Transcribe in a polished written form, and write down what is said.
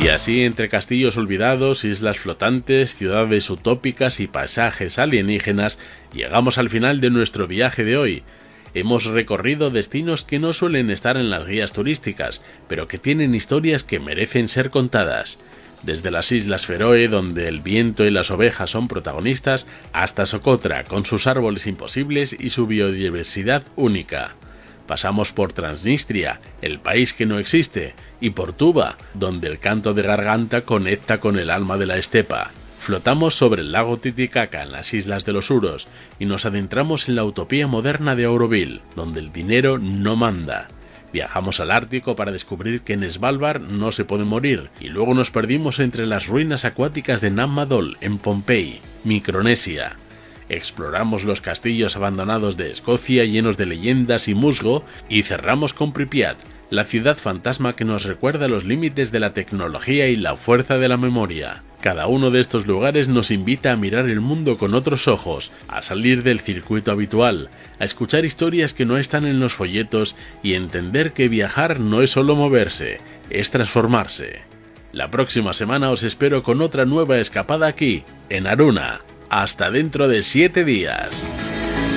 Y así, entre castillos olvidados, islas flotantes, ciudades utópicas y paisajes alienígenas, llegamos al final de nuestro viaje de hoy. Hemos recorrido destinos que no suelen estar en las guías turísticas, pero que tienen historias que merecen ser contadas. Desde las Islas Feroe, donde el viento y las ovejas son protagonistas, hasta Socotra, con sus árboles imposibles y su biodiversidad única. Pasamos por Transnistria, el país que no existe, y por Tuva, donde el canto de garganta conecta con el alma de la estepa. Flotamos sobre el lago Titicaca en las Islas de los Uros y nos adentramos en la utopía moderna de Auroville, donde el dinero no manda. Viajamos al Ártico para descubrir que en Svalbard no se puede morir, y luego nos perdimos entre las ruinas acuáticas de Nan Madol en Pompey, Micronesia. Exploramos los castillos abandonados de Escocia llenos de leyendas y musgo y cerramos con Pripyat, la ciudad fantasma que nos recuerda los límites de la tecnología y la fuerza de la memoria. Cada uno de estos lugares nos invita a mirar el mundo con otros ojos, a salir del circuito habitual, a escuchar historias que no están en los folletos y entender que viajar no es solo moverse, es transformarse. La próxima semana os espero con otra nueva escapada aquí, en Aruna. Hasta dentro de 7 días.